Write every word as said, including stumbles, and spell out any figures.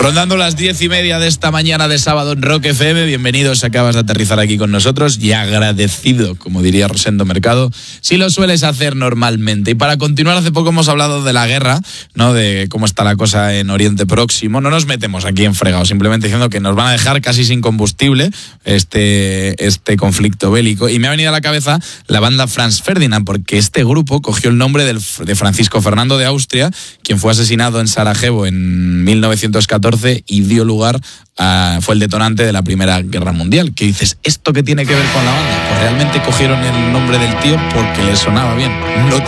Rondando las diez y media de esta mañana de sábado en Rock F M, bienvenidos, acabas de aterrizar aquí con nosotros y agradecido, como diría Rosendo Mercado, si lo sueles hacer normalmente. Y para continuar, hace poco hemos hablado de la guerra, ¿no? De cómo está la cosa en Oriente Próximo. No nos metemos aquí en fregado, simplemente diciendo que nos van a dejar casi sin combustible este, este conflicto bélico. Y me ha venido a la cabeza la banda Franz Ferdinand, porque este grupo cogió el nombre del, de Francisco Fernando de Austria, quien fue asesinado en Sarajevo en mil novecientos catorce y dio lugar a, fue el detonante de la Primera Guerra Mundial. Que dices, ¿esto qué tiene que ver con la banda? Pues realmente cogieron el nombre del tío porque les sonaba bien. No